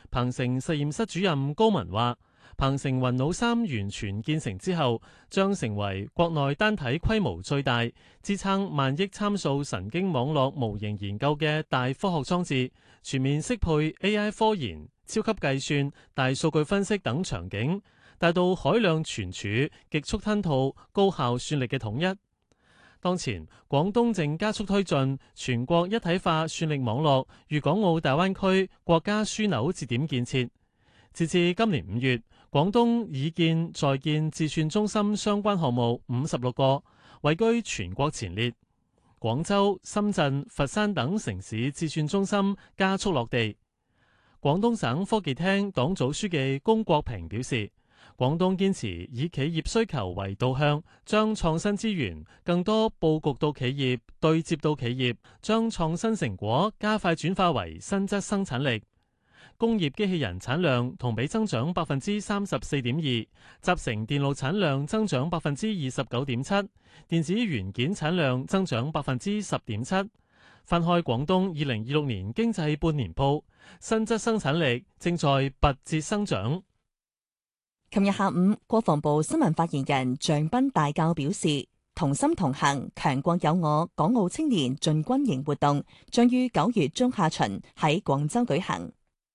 鵬城實驗室主任高文話，鵬城雲腦3完全建成之後，將成為國內單體規模最大、支撐萬億參數神經網絡模型研究嘅大科學裝置，全面適配 AI 科研、超級計算、大數據分析等場景，達到海量存儲、極速吞吐、高效算力嘅統一。當前，廣東正加速推進全國一體化算力網絡粵港澳大灣區國家樞紐節點建設。截至今年5月，廣東已建在建智算中心相關項目56個，位居全國前列。廣州、深圳、佛山等城市智算中心加速落地。廣東省科技廳黨組書記龔國平表示，廣東堅持以企業需求為導向，將創新資源更多佈局到企業，對接到企業，將創新成果加快轉化為新質生產力。工業機器人產量同比增長34.2%，集成電路產量增長29.7%，電子元件產量增長10.7%。翻開廣東2026年經濟半年報，新質生產力正在拔節生長。 琴日下午，國防部新聞發言人張斌大校表示，同心同行，強國有我港澳青年進軍營活動將於9月中下旬喺廣州舉行。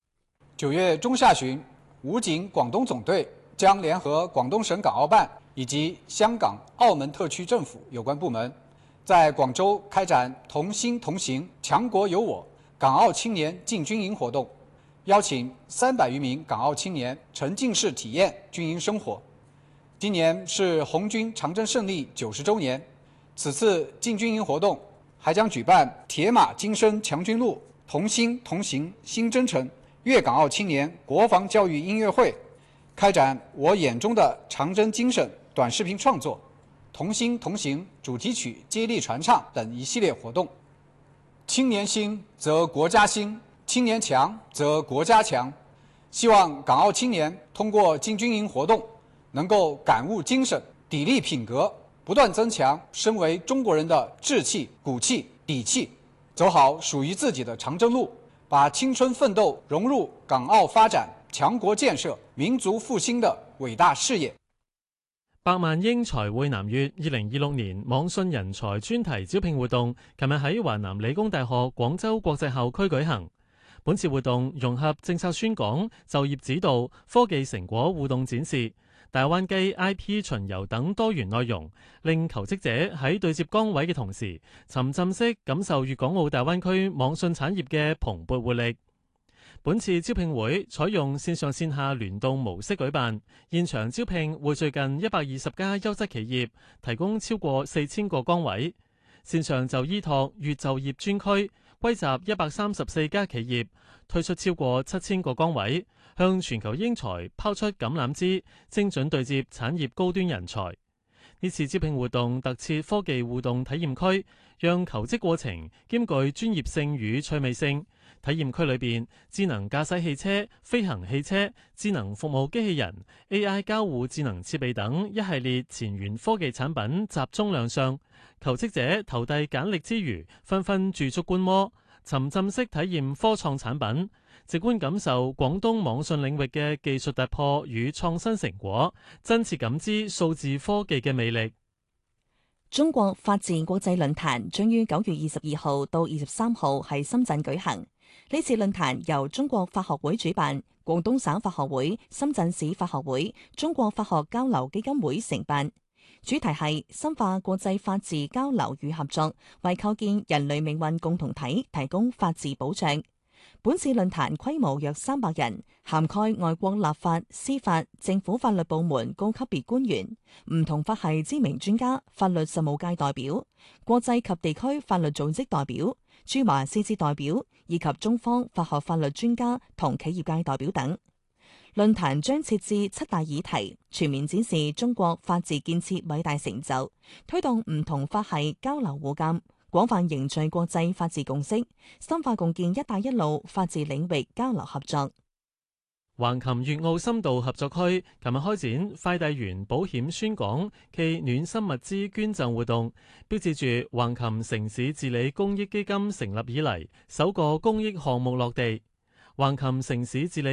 9月中下旬，武警廣東總隊將聯合廣東省港澳辦以及香港、澳門特區政府有關部門，在廣州開展同心同行，強國有我港澳青年進軍營活動，邀請300餘名港澳青年沉浸式體驗軍營生活。今年是紅軍長征勝利90週年，此次進軍營活動還將舉辦鐵馬金聲強軍路、同心同行新征程粵港澳青年國防教育音樂會，開展我眼中的長征精神短視頻創作、同心同行主題曲接力傳唱等一系列活動。青年興則國家興，青年強則國家強。希望港澳青年通過進軍營活動，能夠感悟精神、砥礪品格，不斷增強身為中國人的志氣、骨氣、底氣，走好屬於自己的長征路，把青春奮鬥融入港澳發展、強國建設、民族復興的偉大事業。 百萬英才匯南粵2026年網信人才專題招聘活動，琴日喺華南理工大學廣州國際校區舉行。本次活動融合政策宣講、就業指導、科技成果互動展示、大灣區 IP 巡遊等多元內容，令求職者喺對接崗位嘅同時，沉浸式感受粵港澳大灣區網信產業嘅蓬勃活力。本次招聘會採用線上線下聯動模式舉辦，現場招聘匯聚近120家優質企業，提供超過4000個崗位。線上就依託粵就業專區，歸集134家企業，推出超過7000個崗位，向全球英才拋出橄欖枝，精準對接產業高端人才。呢次招聘活動特設科技互動體驗區，讓求職過程兼具專業性與趣味性。體驗區裏邊，智能駕駛汽車、飛行汽車、智能服務機器人、AI 交互智能設備等一系列前沿科技產品集中亮相。求職者投遞簡歷之餘，紛紛駐足觀摩，沉浸式體驗科創產品，直觀感受廣東網信領域嘅技術突破與創新成果，真切感知數字科技嘅魅力。 中國法治國際論壇將於9月22號到23號喺深圳舉行。呢次論壇由中國法學會主辦，廣東省法學會、深圳市法學會、中國法學交流基金會承辦。主題係深化國際法治交流與合作，為構建人類命運共同體提供法治保障。本次論壇規模約300人，涵蓋外國立法、司法、政府法律部門高級別官員、唔同法系知名專家、法律實務界代表、國際及地區法律組織代表、駐華使節代表以及中方法學法律專家同企業界代表等。論壇將設置7大議題，全面展示中國法治建設偉大成就，推動唔同法系交流互鑑，廣泛凝聚國際法治共識，深化共建「一帶一路」法治領域交流合作。 橫琴粵澳深度合作區琴日開展快遞員保險宣講暨暖心物資捐贈活動，標誌住橫琴城市治理公益基金成立以嚟首個公益項目落地。橫琴城市治理